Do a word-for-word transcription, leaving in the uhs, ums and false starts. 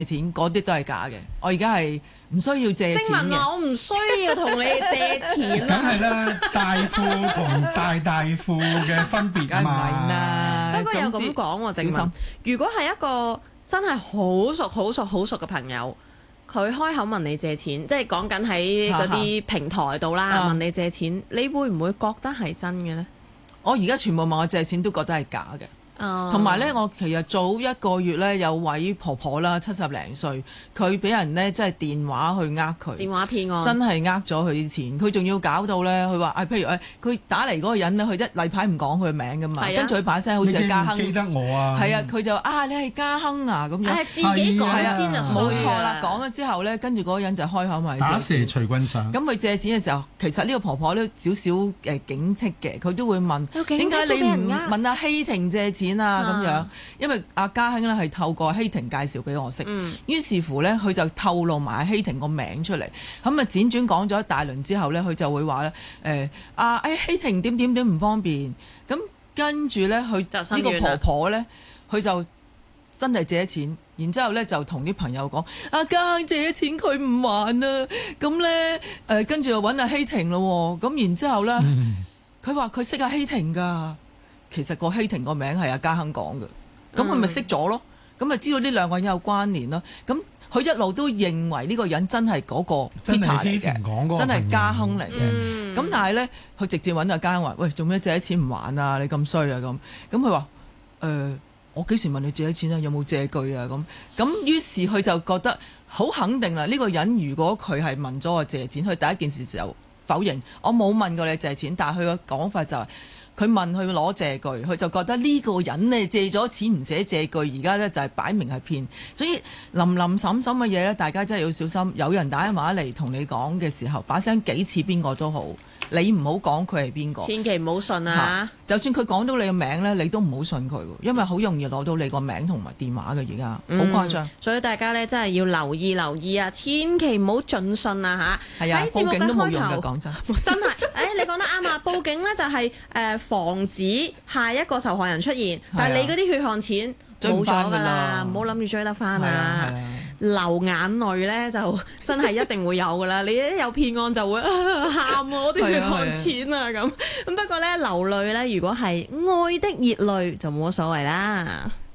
錢嗰啲都係假嘅。我而家係唔需要借錢正文話我唔需要同你借錢梗係啦，大富同大大富嘅分別梗係唔嘛。 係啦。 不過又總之咁講喎，正文小心， 如果係一個真係好熟、好熟、好熟嘅朋友，佢開口問你借錢，即係講緊喺嗰啲平台度啦， 啊問你借錢，你會唔會覺得係真嘅呢？ 我而家全部問我借錢都覺得係假嘅。 同同埋咧，我其實早一個月咧，有位婆婆啦，七十零歲，佢俾人咧即係電話去呃佢， 電話騙案， 真係呃咗佢啲錢。佢仲要搞到咧，佢話啊，譬如誒，佢打嚟嗰個人咧，佢一例牌唔講佢嘅名噶嘛， 係啊跟住佢把聲好似係嘉亨， 你記唔記得我啊？ 係啊，佢就啊，你係嘉亨啊咁樣， 係自己講係啊先就冇錯啦。 衰啊講咗之後咧，跟住嗰個人就開口問打蛇佢借錢。 隨棍上。 咁佢借錢嘅時候，其實呢個婆婆都少少誒警惕嘅，佢都會問有警惕點解你唔都俾人呃問阿希婷借錢啊咁樣啊？ 因為阿嘉興咧係透過希婷介紹俾我識， 嗯於是乎咧佢就透露埋希婷個名出嚟，咁啊輾轉講咗一大輪之後咧，佢就會話咧誒啊誒希婷點點點唔方便，咁跟住咧佢就心呢個軟啦婆婆咧佢就真係借錢，然之後咧就同啲朋友講阿嘉興借錢佢唔還啊，咁咧誒跟住又揾阿希婷咯喎，咁然之後咧佢話佢識阿希婷㗎，其實個希婷個名係阿嘉亨講嘅。咁佢咪識咗咯？咁咪知道呢兩個人有關聯咯？咁佢一路都認為呢個人真係嗰個真 Peter 係希嚟嘅， 婷講嗰個真係嘉亨嚟嘅。 嗯咁但係咧，佢直接揾阿嘉亨話：喂，做咩借錢唔還啊？你咁衰啊！咁咁佢話：誒，我幾時問你借錢啊？有冇借據啊？咁咁於是佢就覺得好肯定啦。呢個人如果佢係問咗我借錢，佢第一件事就否認我冇問過你借錢，但係佢個講法就係。佢問佢攞借據，佢就覺得呢個人呢借咗錢唔寫借據，而家呢就係擺明係騙，所以林林審審嘅嘢呢，大家真係要小心。有人打電話嚟同你講嘅時候，把聲幾似邊個都好，你唔好講佢係邊個， 千祈唔好信啊！ 就算佢講到你嘅名呢，你都唔好信佢，因為好容易攞到你個名同埋電話嘅，而家好誇張。 所以大家呢，真係要留意留意啊！千祈唔好盡信啊嚇！ 係啊， 喺節目嘅報警都冇用開頭嘅，講真。 真係，誒、你講得啱啊！報警呢就係、誒、防止下一個受害人出現，但係你嗰啲血汗錢追唔冇咗㗎返㗎啦啦，唔好諗住追得翻係啊啊！ 係啊流眼淚咧就真係一定會有㗎啦，你一有騙案就會啊喊啊，我啲血汗錢啊咁咁。不過咧流淚咧，如果係愛的熱淚就冇乜所謂啦。